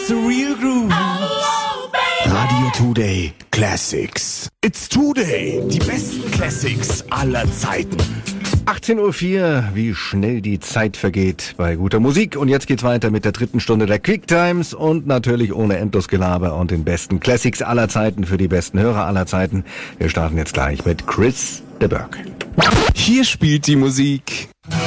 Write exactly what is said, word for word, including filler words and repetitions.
the real groove. Radio Today Classics. It's Today. Die besten Classics aller Zeiten. achtzehn Uhr vier, wie schnell die Zeit vergeht bei guter Musik. Und jetzt geht's weiter mit der dritten Stunde der Quick Times und natürlich ohne Endlosgelaber und den besten Classics aller Zeiten für die besten Hörer aller Zeiten. Wir starten jetzt gleich mit Chris de Burgh. Hier spielt die Musik